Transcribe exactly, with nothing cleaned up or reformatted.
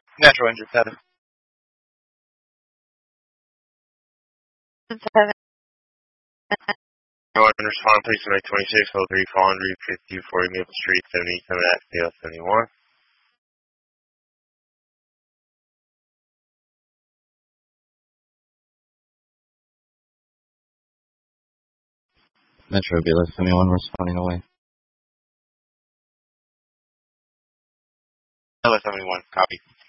Metro Engine seven. seven. No one respond, please select twenty-six oh three Fondry, fifty forty Maple Street, seventy-seven at C L seventy-one. Metro B L S seventy-one responding away. L S seventy-one, copy.